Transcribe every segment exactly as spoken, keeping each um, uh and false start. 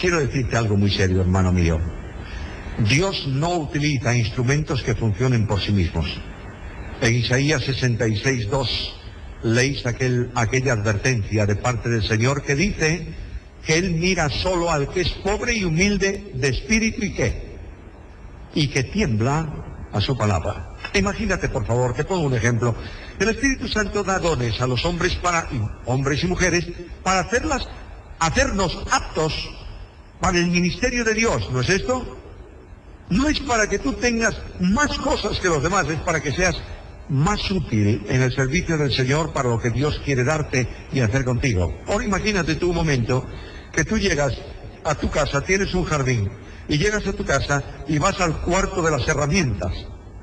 quiero decirte algo muy serio, hermano mío. Dios no utiliza instrumentos que funcionen por sí mismos. En Isaías sesenta y seis, dos, leéis aquel, aquella advertencia de parte del Señor que dice que Él mira solo al que es pobre y humilde de espíritu y qué, y que tiembla a su palabra. Imagínate, por favor, te pongo un ejemplo. El Espíritu Santo da dones a los hombres, para hombres y mujeres, para hacerlas, hacernos aptos para el ministerio de Dios, ¿no es esto? No es para que tú tengas más cosas que los demás, es para que seas más útil en el servicio del Señor para lo que Dios quiere darte y hacer contigo. Ahora imagínate tú un momento que tú llegas a tu casa, tienes un jardín, y llegas a tu casa y vas al cuarto de las herramientas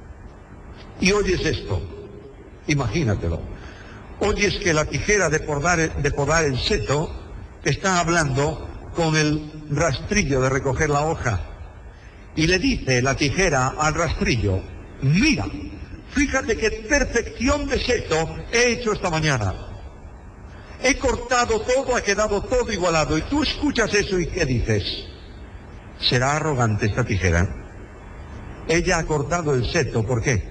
y oyes esto. Imagínatelo. Oyes que la tijera de podar, de podar el seto está hablando con el rastrillo de recoger la hoja. Y le dice la tijera al rastrillo: mira, fíjate qué perfección de seto he hecho esta mañana. He cortado todo, ha quedado todo igualado. Y tú escuchas eso y ¿qué dices? ¿Será arrogante esta tijera? Ella ha cortado el seto, ¿por qué?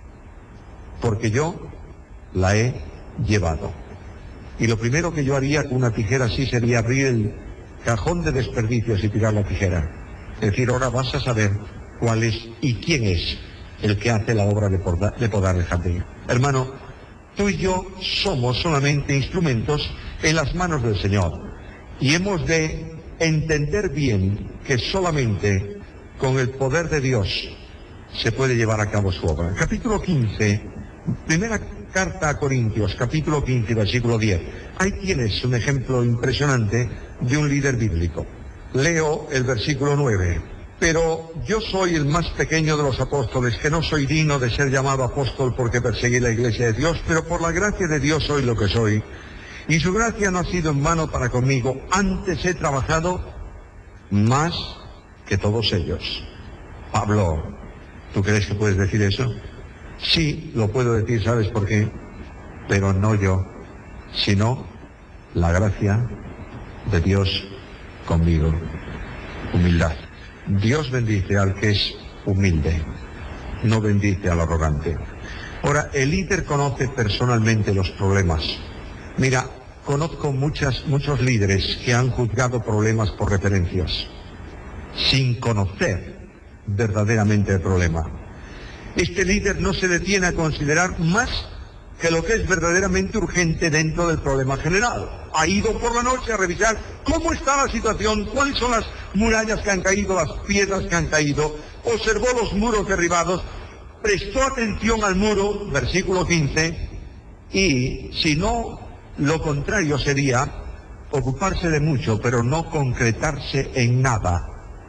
Porque yo la he llevado. Y lo primero que yo haría con una tijera así sería abrir el cajón de desperdicios y tirar la tijera. Es decir, ahora vas a saber cuál es y quién es el que hace la obra de podar, de podar el jardín. Hermano, tú y yo somos solamente instrumentos en las manos del Señor. Y hemos de entender bien que solamente con el poder de Dios se puede llevar a cabo su obra. Capítulo quince, primera carta a Corintios, capítulo quince, versículo diez. Ahí tienes un ejemplo impresionante de un líder bíblico. Leo el versículo nueve. Pero yo soy el más pequeño de los apóstoles, que no soy digno de ser llamado apóstol porque perseguí la iglesia de Dios, pero por la gracia de Dios soy lo que soy. Y su gracia no ha sido en vano para conmigo. Antes he trabajado más que todos ellos. Pablo, ¿tú crees que puedes decir eso? Sí, lo puedo decir, ¿sabes por qué? Pero no yo, sino la gracia de Dios conmigo. Humildad. Dios bendice al que es humilde, no bendice al arrogante. Ahora, el líder conoce personalmente los problemas. Mira, conozco muchas, muchos líderes que han juzgado problemas por referencias, sin conocer verdaderamente el problema. Este líder no se detiene a considerar más que lo que es verdaderamente urgente dentro del problema general. Ha ido por la noche a revisar cómo está la situación, cuáles son las murallas que han caído, las piedras que han caído, observó los muros derribados, prestó atención al muro, versículo quince, y si no, lo contrario sería ocuparse de mucho, pero no concretarse en nada.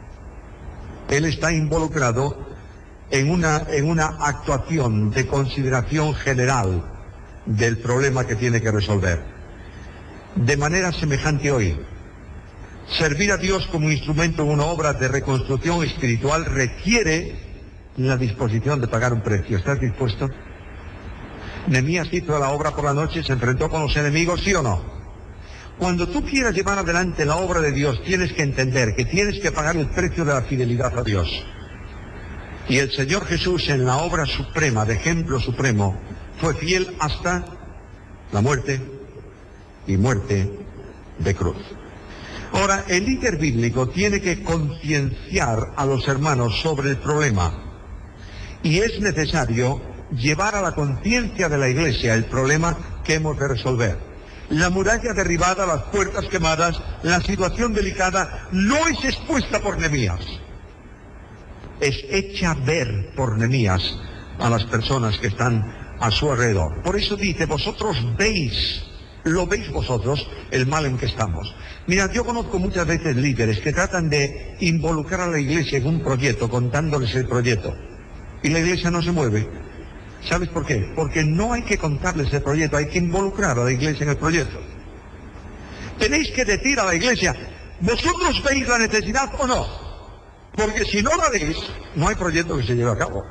Él está involucrado en una, en una actuación de consideración general del problema que tiene que resolver. De manera semejante hoy, servir a Dios como instrumento en una obra de reconstrucción espiritual requiere la disposición de pagar un precio. ¿Estás dispuesto? Nehemías hizo la obra por la noche, se enfrentó con los enemigos, ¿sí o no? Cuando tú quieras llevar adelante la obra de Dios, tienes que entender que tienes que pagar el precio de la fidelidad a Dios. Y el Señor Jesús, en la obra suprema, de ejemplo supremo, fue fiel hasta la muerte y muerte de cruz. Ahora, el líder bíblico tiene que concienciar a los hermanos sobre el problema. Y es necesario llevar a la conciencia de la iglesia el problema que hemos de resolver. La muralla derribada, las puertas quemadas, la situación delicada, no es expuesta por Nehemías. Es hecha ver por Nehemías a las personas que están a su alrededor. Por eso dice, vosotros veis, lo veis vosotros, el mal en que estamos. Mirad, yo conozco muchas veces líderes que tratan de involucrar a la iglesia en un proyecto, contándoles el proyecto. Y la iglesia no se mueve. ¿Sabes por qué? Porque no hay que contarles el proyecto, hay que involucrar a la iglesia en el proyecto. Tenéis que decir a la iglesia, ¿vosotros veis la necesidad o no? Porque si no la veis, no hay proyecto que se lleve a cabo.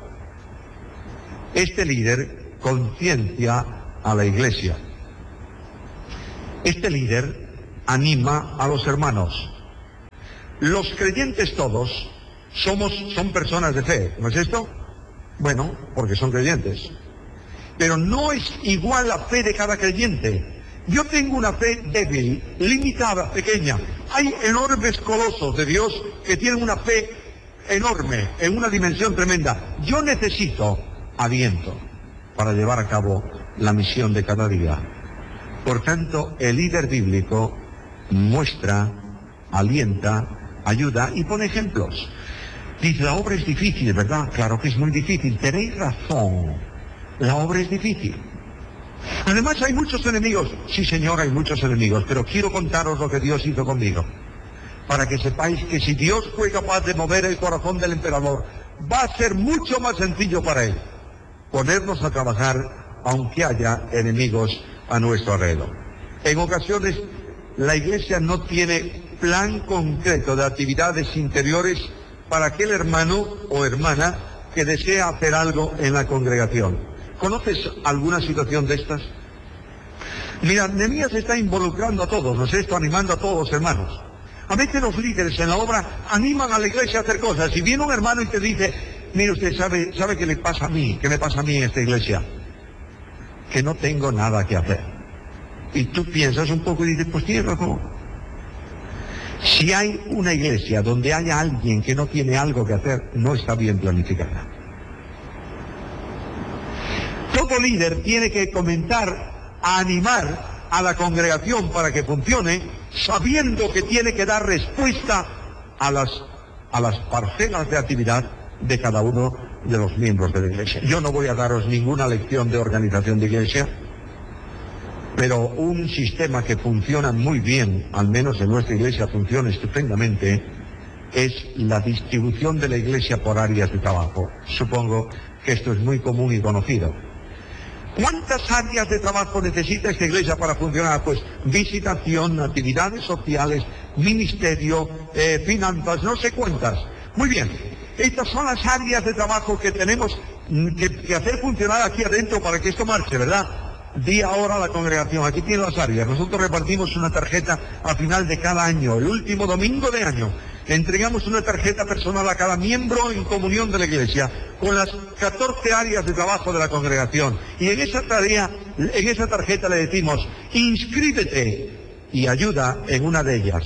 Este líder conciencia a la iglesia. Este líder anima a los hermanos. los creyentes todos somos, son personas de fe, ¿no es esto? Bueno, porque son creyentes. Pero no es igual la fe de cada creyente. Yo tengo una fe débil, limitada, pequeña. Hay enormes colosos de Dios que tienen una fe enorme, en una dimensión tremenda. Yo necesito aliento para llevar a cabo la misión de cada día. Por tanto, el líder bíblico muestra, alienta, ayuda y pone ejemplos. Dice, la obra es difícil, ¿verdad? Claro que es muy difícil. Tenéis razón. La obra es difícil. Además hay muchos enemigos. Sí, señor, hay muchos enemigos. Pero quiero contaros lo que Dios hizo conmigo. Para que sepáis que si Dios fue capaz de mover el corazón del emperador, va a ser mucho más sencillo para él ponernos a trabajar, aunque haya enemigos a nuestro alrededor. En ocasiones, la Iglesia no tiene plan concreto de actividades interiores para aquel hermano o hermana que desea hacer algo en la congregación. ¿Conoces alguna situación de estas? Mira, Nehemías está involucrando a todos, ¿no es esto? Animando a todos los hermanos. A veces los líderes en la obra animan a la iglesia a hacer cosas. Si viene un hermano y te dice, mire usted, ¿sabe, sabe qué le pasa a mí? ¿Qué me pasa a mí en esta iglesia? Que no tengo nada que hacer. Y tú piensas un poco y dices, pues tienes razón. Si hay una iglesia donde haya alguien que no tiene algo que hacer, no está bien planificada. Todo líder tiene que comenzar a animar a la congregación para que funcione, sabiendo que tiene que dar respuesta a las, a las parcelas de actividad de cada uno de los miembros de la iglesia. Yo no voy a daros ninguna lección de organización de iglesia, pero un sistema que funciona muy bien, al menos en nuestra iglesia funciona estupendamente, es la distribución de la iglesia por áreas de trabajo. Supongo que esto es muy común y conocido. ¿Cuántas áreas de trabajo necesita esta iglesia para funcionar? Pues visitación, actividades sociales, ministerio, eh, finanzas, no sé cuántas. Muy bien, estas son las áreas de trabajo que tenemos que, que hacer funcionar aquí adentro para que esto marche, ¿verdad? Di ahora a la congregación, aquí tiene las áreas. Nosotros repartimos una tarjeta a final de cada año, el último domingo de año. Entregamos una tarjeta personal a cada miembro en comunión de la iglesia, con las catorce áreas de trabajo de la congregación. Y en esa tarea, en esa tarjeta le decimos, inscríbete y ayuda en una de ellas.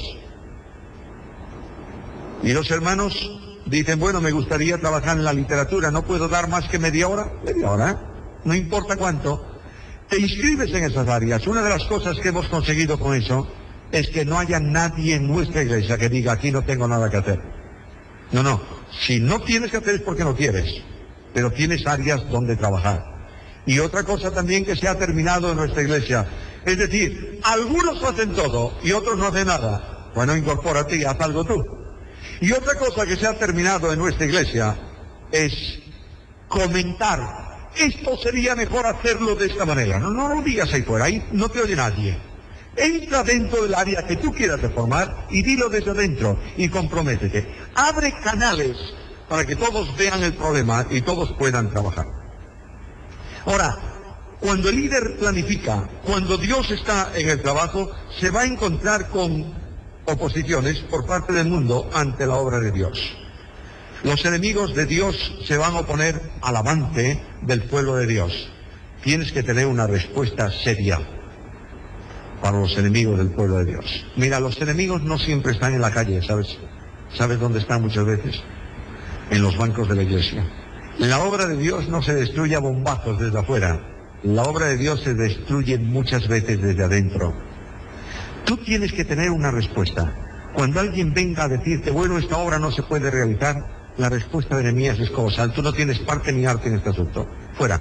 Y los hermanos dicen, bueno, me gustaría trabajar en la literatura, ¿no puedo dar más que media hora? Media hora, ¿eh? No importa cuánto. Te inscribes en esas áreas. Una de las cosas que hemos conseguido con eso es que no haya nadie en nuestra iglesia que diga, aquí no tengo nada que hacer. No, no. Si no tienes que hacer es porque no quieres, pero tienes áreas donde trabajar. Y otra cosa también que se ha terminado en nuestra iglesia, es decir, algunos hacen todo y otros no hacen nada. Bueno, incorpórate y haz algo tú. Y otra cosa que se ha terminado en nuestra iglesia es comentar. Esto sería mejor hacerlo de esta manera. No, no lo digas ahí fuera, ahí no te oye nadie. Entra dentro del área que tú quieras reformar y dilo desde adentro y comprométete. Abre canales para que todos vean el problema y todos puedan trabajar. Ahora, cuando el líder planifica, cuando Dios está en el trabajo, se va a encontrar con oposiciones por parte del mundo ante la obra de Dios. Los enemigos de Dios se van a oponer al avance del pueblo de Dios. Tienes que tener una respuesta seria para los enemigos del pueblo de Dios. Mira, los enemigos no siempre están en la calle, ¿sabes? ¿Sabes dónde están muchas veces? En los bancos de la iglesia. La obra de Dios no se destruye a bombazos desde afuera. La obra de Dios se destruye muchas veces desde adentro. Tú tienes que tener una respuesta. Cuando alguien venga a decirte, bueno, esta obra no se puede realizar, la respuesta de Nehemías es colosal. Tú no tienes parte ni arte en este asunto. Fuera.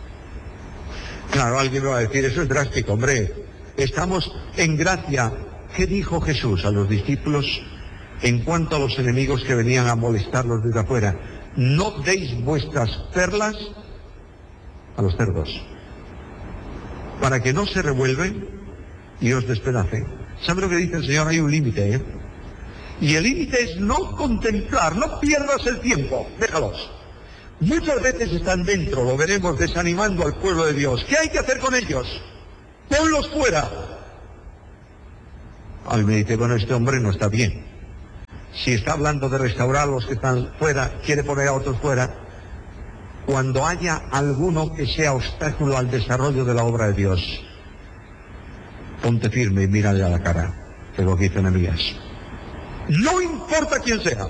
Claro, alguien me va a decir, eso es drástico, hombre. Estamos en gracia. ¿Qué dijo Jesús a los discípulos en cuanto a los enemigos que venían a molestarlos desde afuera? No deis vuestras perlas a los cerdos, para que no se revuelven y os despedacen. ¿Sabe lo que dice el Señor? Hay un límite, ¿eh? Y el límite es no contemplar, no pierdas el tiempo, déjalos. Muchas veces están dentro, lo veremos, desanimando al pueblo de Dios. ¿Qué hay que hacer con ellos? Ponlos fuera. Alguien me dice, bueno, este hombre no está bien. si está hablando de restaurar a los que están fuera, quiere poner a otros fuera, cuando haya alguno que sea obstáculo al desarrollo de la obra de Dios, ponte firme y mírale a la cara, que es lo que dice Nehemías. No importa quién sea,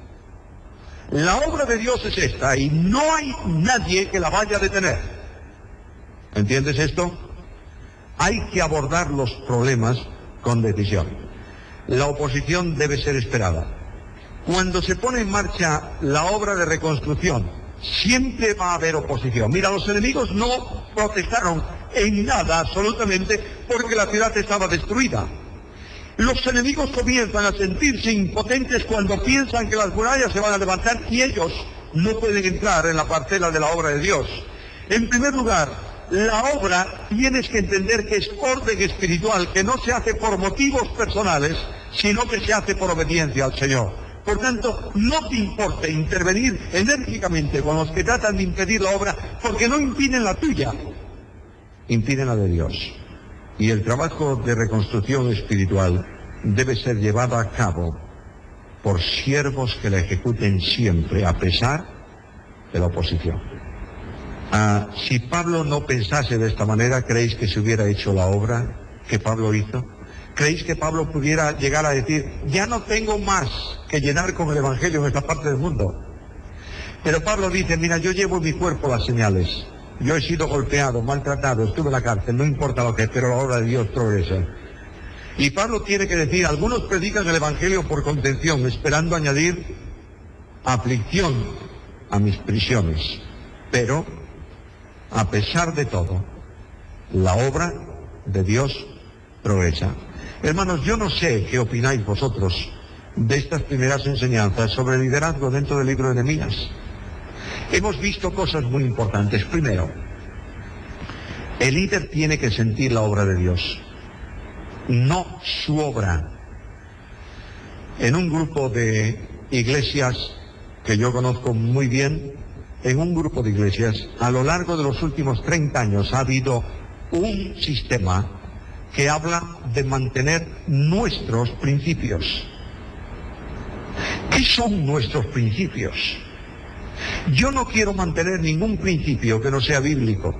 la obra de Dios es esta y no hay nadie que la vaya a detener. ¿Entiendes esto? Hay que abordar los problemas con decisión. La oposición debe ser esperada. Cuando se pone en marcha la obra de reconstrucción, siempre va a haber oposición. Mira, los enemigos no protestaron en nada absolutamente porque la ciudad estaba destruida. Los enemigos comienzan a sentirse impotentes cuando piensan que las murallas se van a levantar y ellos no pueden entrar en la parcela de la obra de Dios. En primer lugar, la obra tienes que entender que es orden espiritual, que no se hace por motivos personales, sino que se hace por obediencia al Señor. Por tanto, no te importe intervenir enérgicamente con los que tratan de impedir la obra, porque no impiden la tuya, impiden la de Dios. Y el trabajo de reconstrucción espiritual debe ser llevado a cabo por siervos que la ejecuten siempre, a pesar de la oposición. Ah, si Pablo no pensase de esta manera, ¿creéis que se hubiera hecho la obra que Pablo hizo? ¿Creéis que Pablo pudiera llegar a decir, ya no tengo más que llenar con el Evangelio en esta parte del mundo? Pero Pablo dice, mira, yo llevo en mi cuerpo las señales. Yo he sido golpeado, maltratado, estuve en la cárcel, no importa lo que es, pero la obra de Dios progresa. Y Pablo tiene que decir, algunos predican el Evangelio por contención, esperando añadir aflicción a mis prisiones. Pero, a pesar de todo, la obra de Dios progresa. Hermanos, yo no sé qué opináis vosotros de estas primeras enseñanzas sobre el liderazgo dentro del libro de Nehemías. Hemos visto cosas muy importantes. Primero, el líder tiene que sentir la obra de Dios, no su obra. En un grupo de iglesias que yo conozco muy bien, en un grupo de iglesias, a lo largo de los últimos treinta años ha habido un sistema que habla de mantener nuestros principios. ¿Qué son nuestros principios? Yo no quiero mantener ningún principio que no sea bíblico.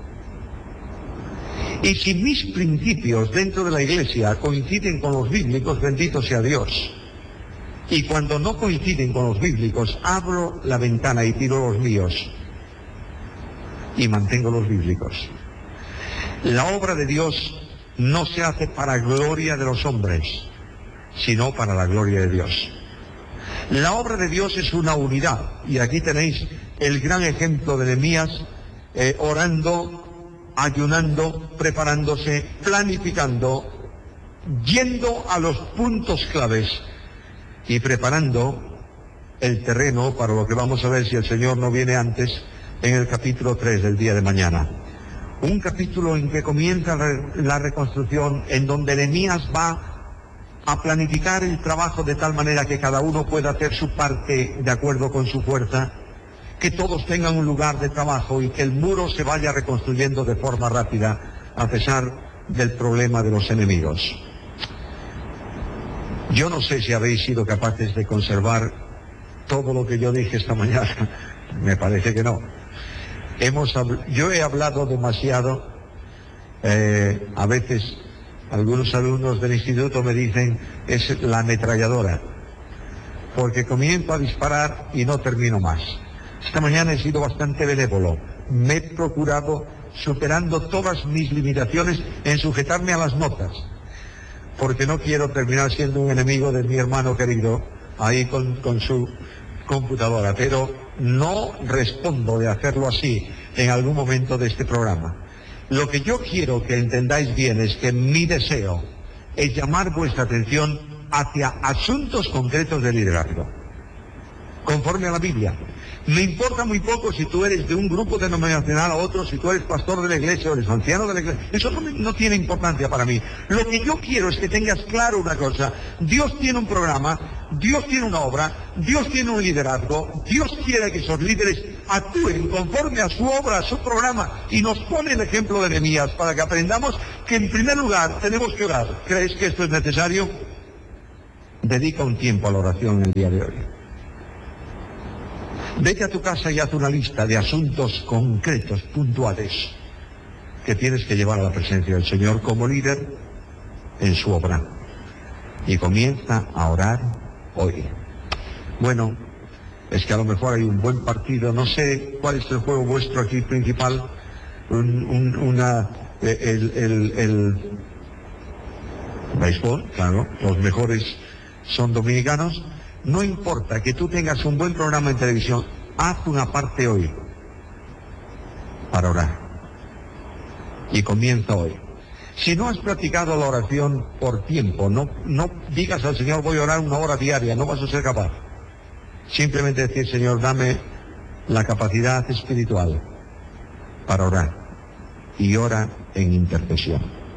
Y si mis principios dentro de la iglesia coinciden con los bíblicos, bendito sea Dios. Y cuando no coinciden con los bíblicos, abro la ventana y tiro los míos. Y mantengo los bíblicos. La obra de Dios no se hace para gloria de los hombres, sino para la gloria de Dios. La obra de Dios es una unidad, y aquí tenéis el gran ejemplo de Nehemías, eh, orando, ayunando, preparándose, planificando, yendo a los puntos claves y preparando el terreno para lo que vamos a ver si el Señor no viene antes en el capítulo tres del día de mañana. Un capítulo en que comienza la reconstrucción, en donde Nehemías va a planificar el trabajo de tal manera que cada uno pueda hacer su parte de acuerdo con su fuerza, que todos tengan un lugar de trabajo y que el muro se vaya reconstruyendo de forma rápida a pesar del problema de los enemigos. Yo no sé si habéis sido capaces de conservar todo lo que yo dije esta mañana. Me parece que no. Hemos, yo he hablado demasiado. Eh, a veces algunos alumnos del instituto me dicen es la ametralladora, porque comienzo a disparar y no termino más. Esta mañana he sido bastante benévolo. Me he procurado, superando todas mis limitaciones, en sujetarme a las notas, porque no quiero terminar siendo un enemigo de mi hermano querido ahí con, con su computadora, pero no respondo de hacerlo así en algún momento de este programa. Lo que yo quiero que entendáis bien es que mi deseo es llamar vuestra atención hacia asuntos concretos de liderazgo, conforme a la Biblia. Me importa muy poco si tú eres de un grupo denominacional a otro, si tú eres pastor de la iglesia o eres anciano de la iglesia. Eso no, no tiene importancia para mí. Lo que yo quiero es que tengas claro una cosa. Dios tiene un programa, Dios tiene una obra, Dios tiene un liderazgo, Dios quiere que esos líderes actúen conforme a su obra, a su programa, y nos pone el ejemplo de Nehemías para que aprendamos que en primer lugar tenemos que orar. ¿Crees que esto es necesario? dedica un tiempo a la oración el día de hoy. Vete a tu casa y haz una lista de asuntos concretos, puntuales, que tienes que llevar a la presencia del Señor como líder en su obra. Y comienza a orar hoy. Bueno, es que a lo mejor hay un buen partido, no sé cuál es el juego vuestro aquí principal, un, un, una, el, el, el béisbol, claro, los mejores son dominicanos. No importa que tú tengas un buen programa en televisión, haz una parte hoy para orar. Y comienza hoy. Si no has practicado la oración por tiempo, no, no digas al Señor voy a orar una hora diaria, no vas a ser capaz. Simplemente decir, Señor, dame la capacidad espiritual para orar. Y ora en intercesión.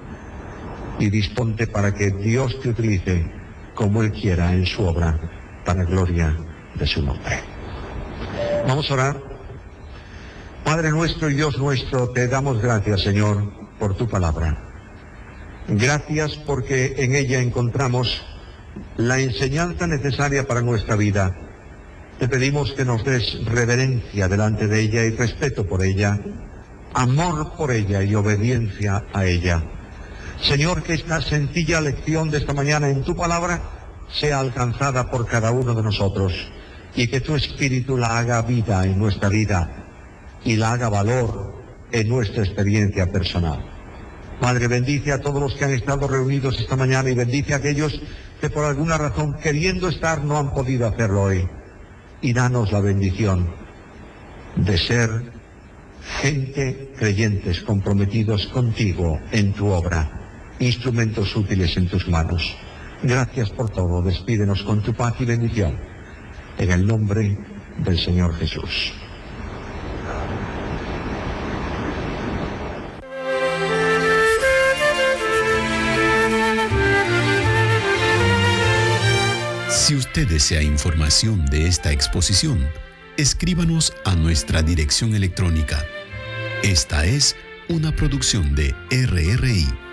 Y disponte para que Dios te utilice como Él quiera en su obra, para gloria de su nombre. Vamos a orar. Padre nuestro y Dios nuestro, te damos gracias, Señor, por tu palabra. Gracias porque en ella encontramos la enseñanza necesaria para nuestra vida. Te pedimos que nos des reverencia delante de ella y respeto por ella, amor por ella y obediencia a ella. Señor, que esta sencilla lección de esta mañana en tu palabra sea alcanzada por cada uno de nosotros y que tu Espíritu la haga vida en nuestra vida y la haga valor en nuestra experiencia personal. Padre, bendice a todos los que han estado reunidos esta mañana y bendice a aquellos que por alguna razón queriendo estar no han podido hacerlo hoy. Y danos la bendición de ser gente creyentes comprometidos contigo en tu obra, instrumentos útiles en tus manos. Gracias por todo, despídenos con tu paz y bendición, en el nombre del Señor Jesús. Si usted desea información de esta exposición, escríbanos a nuestra dirección electrónica. Esta es una producción de R R I.